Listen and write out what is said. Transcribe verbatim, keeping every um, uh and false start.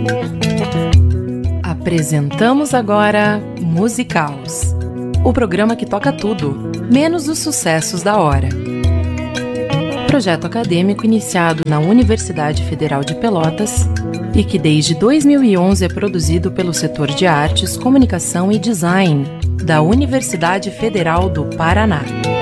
Apresentamos agora Musicaus, o programa que toca tudo, menos os sucessos da hora. Projeto acadêmico iniciado na Universidade Federal de Pelotas e que desde dois mil e onze é produzido pelo setor de artes, comunicação e design da Universidade Federal do Paraná.